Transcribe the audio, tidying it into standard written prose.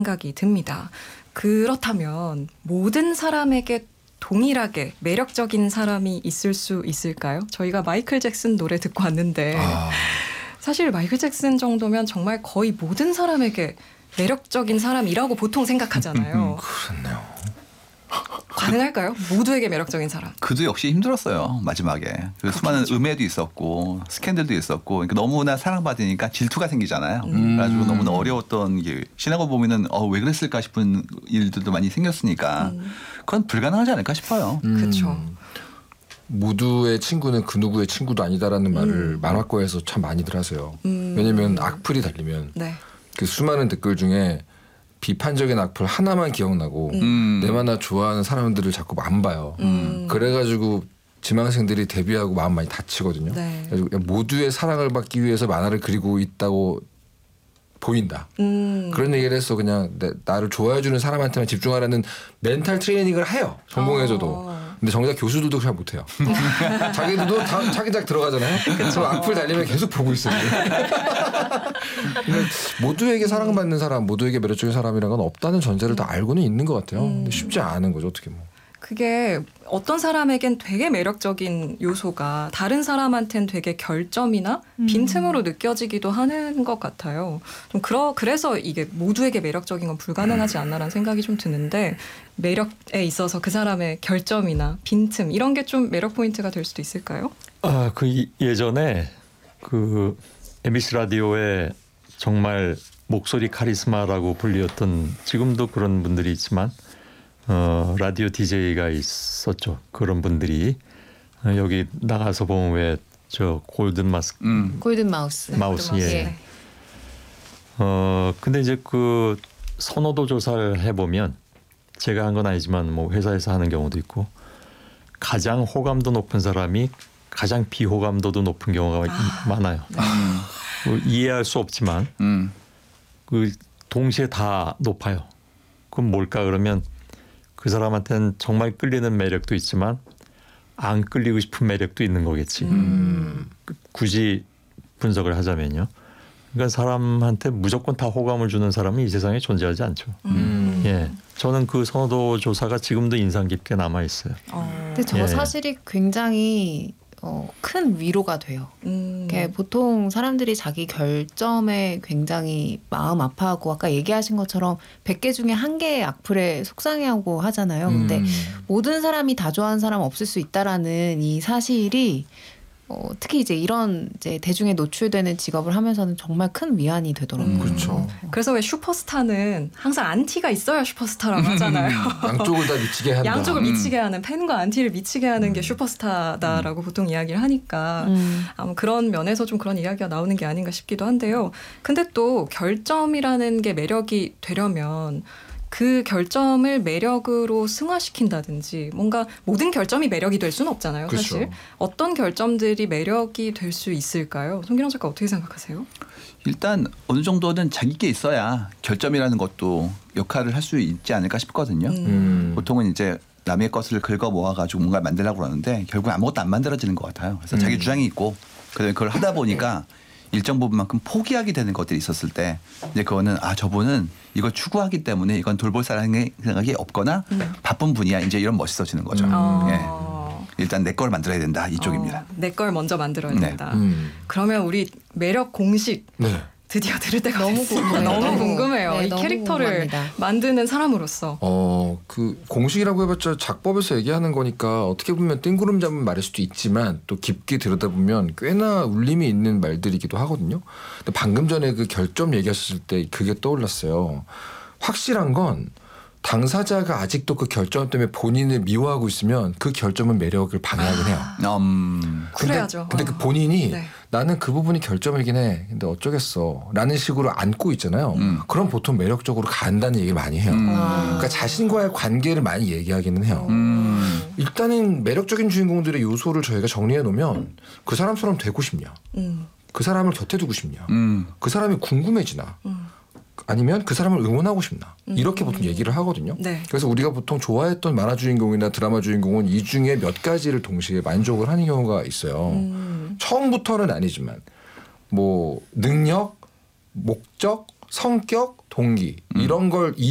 생각이 듭니다. 그렇다면 모든 사람에게 동일하게 매력적인 사람이 있을 수 있을까요? 저희가 마이클 잭슨 노래 듣고 왔는데 사실 마이클 잭슨 정도면 정말 거의 모든 사람에게 매력적인 사람이라고 보통 생각하잖아요. 그렇네요. 가능할까요? 모두에게 매력적인 사람. 그도 역시 힘들었어요. 마지막에. 수많은 음해도 있었고 스캔들도 있었고 그러니까 너무나 사랑받으니까 질투가 생기잖아요. 그래가지고 너무나 어려웠던 게 지나고 보면은 왜 그랬을까 싶은 일들도 많이 생겼으니까 그건 불가능하지 않을까 싶어요. 그렇죠. 모두의 친구는 그 누구의 친구도 아니다라는 말을 만화과에서 참 많이들 하세요. 왜냐하면 악플이 달리면 네. 그 수많은 댓글 중에 비판적인 악플 하나만 기억나고 내만 좋아하는 사람들을 자꾸 안 봐요. 그래가지고 지망생들이 데뷔하고 마음 많이 다치거든요. 네. 그래서 모두의 사랑을 받기 위해서 만화를 그리고 있다고 보인다. 그런 얘기를 해서 그냥 나를 좋아해주는 사람한테만 집중하라는 멘탈 트레이닝을 해요. 전공에서도. 근데 정작 교수들도 잘 못해요. 자기들도 다 자기작 들어가잖아요. 그래서 악플 달리면 계속 보고 있어요. 모두에게 사랑받는 사람, 모두에게 매력적인 사람이라는 건 없다는 전제를 다 알고는 있는 것 같아요. 근데 쉽지 않은 거죠. 어떻게 뭐. 그게 어떤 사람에겐 되게 매력적인 요소가 다른 사람한테는 되게 결점이나 빈틈으로 느껴지기도 하는 것 같아요. 좀 그래서 이게 모두에게 매력적인 건 불가능하지 않나라는 생각이 좀 드는데 매력에 있어서 그 사람의 결점이나 빈틈 이런 게 좀 매력 포인트가 될 수도 있을까요? 그 예전에 그 MBC 라디오에 정말 목소리 카리스마라고 불리었던 지금도 그런 분들이 있지만 라디오 DJ가 있었죠. 그런 분들이 여기 나가서 보면 왜 저 골든 마우스 예. 근데 이제 그 선호도 조사를 해보면 제가 한 건 아니지만 뭐 회사에서 하는 경우도 있고 가장 호감도 높은 사람이 가장 비호감도도 높은 경우가 많아요. 뭐 이해할 수 없지만 그 동시에 다 높아요. 그럼 뭘까 그러면 그 사람한테는 정말 끌리는 매력도 있지만 안 끌리고 싶은 매력도 있는 거겠지. 굳이 분석을 하자면요. 그러니까 사람한테 무조건 다 호감을 주는 사람은 이 세상에 존재하지 않죠. 예, 저는 그 선호도 조사가 지금도 인상 깊게 남아 있어요. 근데 저 사실이 굉장히 큰 위로가 돼요. 보통 사람들이 자기 결점에 굉장히 마음 아파하고 아까 얘기하신 것처럼 100개 중에 1개의 악플에 속상해하고 하잖아요. 근데 모든 사람이 다 좋아하는 사람은 없을 수 있다라는 이 사실이 특히 이제 이런 이제 대중에 노출되는 직업을 하면서는 정말 큰 위안이 되더라고요. 그렇죠. 그래서 왜 슈퍼스타는 항상 안티가 있어야 슈퍼스타라고 하잖아요. 양쪽을 다 미치게 한다. 양쪽을 미치게 하는 팬과 안티를 미치게 하는 게 슈퍼스타다라고 보통 이야기를 하니까 아마 그런 면에서 좀 그런 이야기가 나오는 게 아닌가 싶기도 한데요. 근데 또 결점이라는 게 매력이 되려면 그 결점을 매력으로 승화시킨다든지 뭔가 모든 결점이 매력이 될 수는 없잖아요. 그렇죠. 사실. 어떤 결점들이 매력이 될 수 있을까요? 송기령 작가 어떻게 생각하세요? 일단 어느 정도는 자기 게 있어야 결점이라는 것도 역할을 할 수 있지 않을까 싶거든요. 보통은 이제 남의 것을 긁어 모아가지고 뭔가 만들려고 그러는데 결국 아무것도 안 만들어지는 것 같아요. 그래서 자기 주장이 있고 그다음에 그걸 하다 보니까 일정 부분만큼 포기하게 되는 것들이 있었을 때 이제 그거는 저분은 이걸 추구하기 때문에 이건 돌볼 생각이 없거나 바쁜 분이야. 이제 이런 멋있어지는 거죠. 예. 일단 내 걸 만들어야 된다 이쪽입니다. 내 걸 먼저 만들어야 된다. 그러면 우리 매력 공식 드디어 들을 때가 됐습니다. 너무 궁금해요. 네, 이 너무 캐릭터를 궁금합니다. 만드는 사람으로서. 그 공식이라고 해봤자 작법에서 얘기하는 거니까 어떻게 보면 뜬구름 잡은 말일 수도 있지만 또 깊게 들여다보면 꽤나 울림이 있는 말들이기도 하거든요. 근데 방금 전에 그 결점 얘기하셨을 때 그게 떠올랐어요. 확실한 건 당사자가 아직도 그 결점 때문에 본인을 미워하고 있으면 그 결점은 매력을 방해하긴 해요. 그래야죠. 근데 그 본인이 네. 나는 그 부분이 결점이긴 해. 근데 어쩌겠어. 라는 식으로 안고 있잖아요. 그럼 보통 매력적으로 간다는 얘기를 많이 해요. 그러니까 자신과의 관계를 많이 얘기하기는 해요. 일단은 매력적인 주인공들의 요소를 저희가 정리해 놓으면 그 사람처럼 되고 싶냐. 그 사람을 곁에 두고 싶냐. 그 사람이 궁금해지나. 아니면 그 사람을 응원하고 싶나. 이렇게 보통 얘기를 하거든요. 네. 그래서 우리가 보통 좋아했던 만화 주인공이나 드라마 주인공은 이 중에 몇 가지를 동시에 만족을 하는 경우가 있어요. 처음부터는 아니지만 뭐 능력, 목적, 성격, 동기 이런 걸